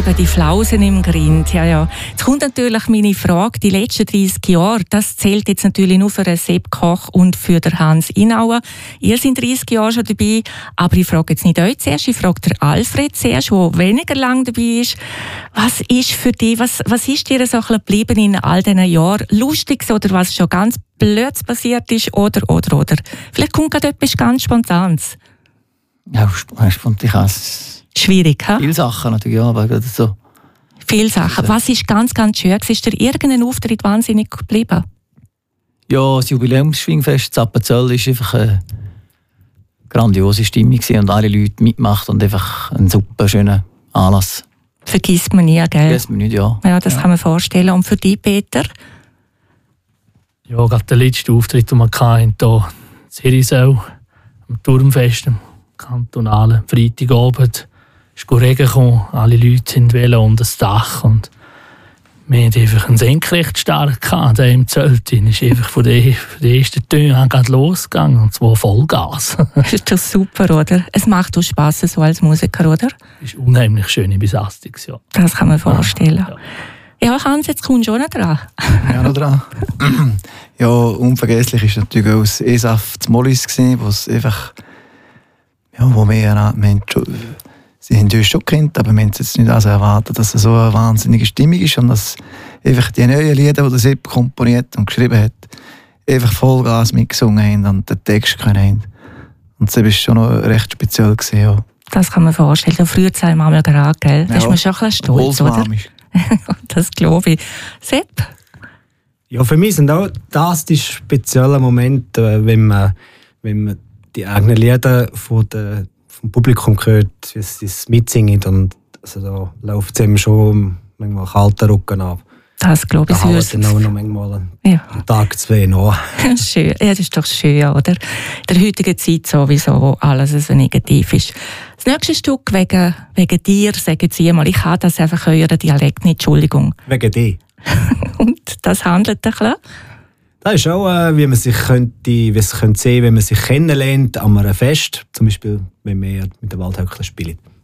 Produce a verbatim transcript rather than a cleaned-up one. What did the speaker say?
eben die Flausen im Grind. Ja, ja. Jetzt kommt natürlich meine Frage, die letzten dreissig Jahre, das zählt jetzt natürlich nur für den Sepp Koch und für den Hans Inauer. Ihr seid dreissig Jahre schon dabei, aber ich frage jetzt nicht euch zuerst, ich frage den Alfred zuerst, der weniger lang dabei ist. Was ist für dich, was, was ist dir so ein bisschen geblieben in all diesen Jahren? Lustiges oder was schon ganz blöd passiert ist oder, oder, oder? Vielleicht kommt gerade etwas ganz Spontanes. Ja, spontan. Schwierig, ha? Viele Sachen natürlich, ja, aber gerade so. Viele Sachen. Was ist ganz, ganz schön? Ist dir irgendein Auftritt wahnsinnig geblieben? Ja, das Jubiläumsschwingfest Zappenzell war einfach eine grandiose Stimmung und alle Leute mitmacht und einfach ein super schöner Anlass. Vergisst man nie, gell? Vergisst man nicht, ja. Ja, das ja. kann man vorstellen. Und für dich, Peter? Ja, gerade der letzte Auftritt, den wir hatten, hier in Zirisau, am Turmfest, am kantonalen Freitagabend, ist Regen gekommen, alle Leute sind Velo um das Dach und wir hatten einfach einen Senkrechtstark gehabt, der im Zelt. Der ist einfach von den, von den ersten Tönen an losgegangen, und zwar Vollgas. Das ist doch super, oder? Es macht auch Spass so als Musiker, oder? Das ist unheimlich schöne Besatzung, ja. Das kann man vorstellen. Ja. Ja, Hans, jetzt kommst du auch noch dran. Ja, noch dran. Ja, unvergesslich war natürlich auch das E S A F zu Mollis, wo es einfach, ja, wo wir, wir haben schon, sie haben uns schon gekannt, aber wir haben es jetzt nicht also erwartet, dass es so eine wahnsinnige Stimmung ist und dass einfach die neuen Lieder, die der Sepp komponiert und geschrieben hat, einfach Vollgas mitgesungen haben und den Text können haben. Und das war schon noch recht speziell gewesen, ja. Das kann man vorstellen. Da früher sind wir einmal gerade, gell? Da ja, ist man schon ein bisschen stolz, oder? Das glaube ich. Sepp? Ja, für mich sind auch das die speziellen Momente, wenn man, wenn man die eigenen Lieder von der, vom Publikum hört, wie sie es mitsingen. Und also da läuft es eben schon manchmal kalter Rücken ab. Das glaube ich. Da haben wir dann auch noch manchmal einen ja. Tag, zwei noch. Schön. Ja, das ist doch schön, oder? In der heutigen Zeit sowieso, wo alles so negativ ist. Das nächste Stück wegen, wegen dir, sagen Sie mal, ich habe das einfach euren Dialekt nicht, Entschuldigung. Wegen dir. Und das handelt ein bisschen? Das ist auch, äh, wie man sich könnte, wie es könnte sehen, wenn man sich kennenlernt an einem Fest, zum Beispiel, wenn wir mit der Waldhöckler spielen.